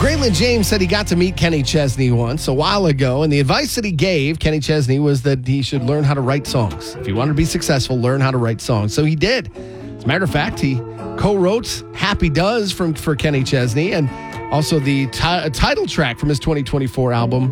Graylin James said he got to meet Kenny Chesney once a while ago, and the advice that he gave Kenny Chesney was that he should learn how to write songs. If he wanted to be successful, learn how to write songs. So he did. As a matter of fact, he co-wrote Happy Does for Kenny Chesney, and also the title track from his 2024 album,